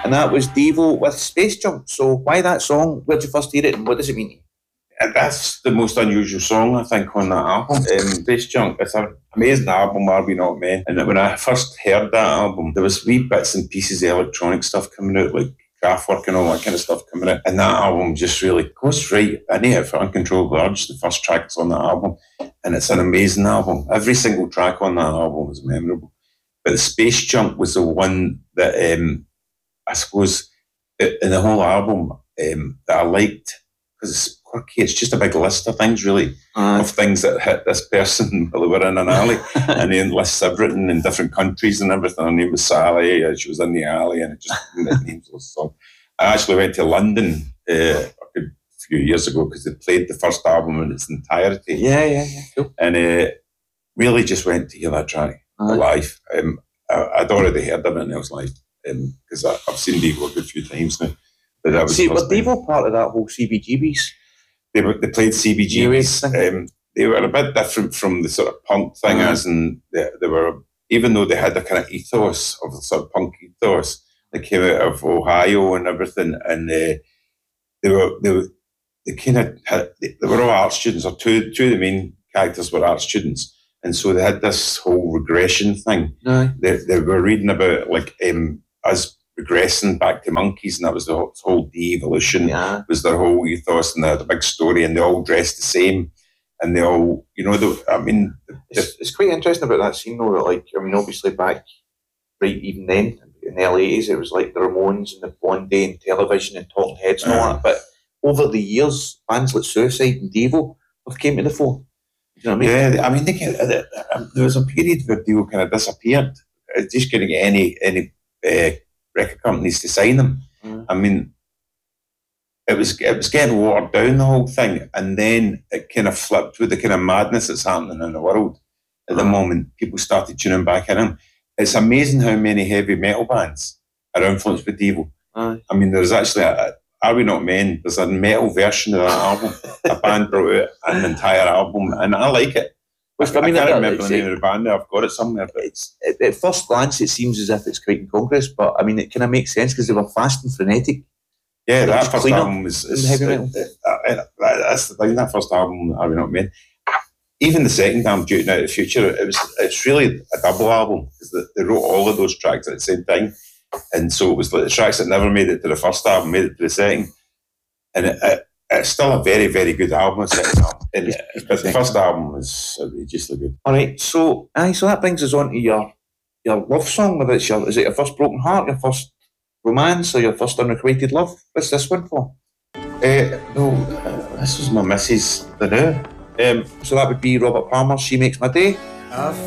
and that was Devo with Space Junk. So why that song? Where did you first hear it, and what does it mean? And that's the most unusual song, I think, on that album. Space Junk, it's an amazing album, Are We Not Men? And when I first heard that album, there was wee bits and pieces of electronic stuff coming out, like Kraftwerk and all that kind of stuff coming out. And that album just really goes right in it for Uncontrollable Urge. The first track is on that album. And it's an amazing album. Every single track on that album was memorable. But the Space Junk was the one that, I suppose, in the whole album, that I liked, because it's quirky. It's just a big list of things, really, of things that hit this person while they were in an alley. And then lists I've written in different countries and everything. Her name was Sally. She was in the alley, and it just names those songs. I actually went to London a few years ago because they played the first album in its entirety. Yeah. Cool. And really just went to hear that track live. I'd already heard everything else live because I've seen Devo a good few times now. But that was was Devo part of that whole CBGBs? They played CBGBs. They were a bit different from the sort of punk thing, as in they were, even though they had a kind of ethos of the sort of punk ethos, they came out of Ohio and everything, and they were all art students, or two of the main characters were art students, and so they had this whole regression thing. They were reading about like us regressing back to monkeys, and that was the whole de-evolution was their whole ethos, and they had a big story, and they all dressed the same, and they all, it's quite interesting about that scene though, that like, obviously back right even then, in the early 80s, it was like the Ramones and the Blondie and Television and Talking Heads and all that, but over the years, bands like Suicide and Devo have came to the fore. You know what I mean? Yeah, there was a period where Devo kind of disappeared. Just couldn't get any record companies to sign them. I mean, it was getting watered down, the whole thing, and then it kind of flipped with the kind of madness that's happening in the world at the moment. People started tuning back in. It's amazing how many heavy metal bands are influenced by Devo. I mean, there's actually Are We Not Men? There's a metal version of that album. A band brought out an entire album, and I like it. I can't remember the name of the band now. I've got it somewhere. But at first glance, it seems as if it's quite incongruous, but I mean, it kind of makes sense because they were fast and frenetic. Yeah, that first album was heavy metal. That's the thing. That first album, Are We Not Men? Even the second album, Duty Out of the Future, it's really a double album because they wrote all of those tracks at the same time, and so it was like the tracks that never made it to the first album made it to the second, and it's still a very, very good album. But the first album was outrageously good. All right, so that brings us on to your love song. Whether is it your first broken heart, your first romance, or your first unrequited love? What's this one for? This was my missus, the new. So that would be Robert Palmer, She Makes My Day.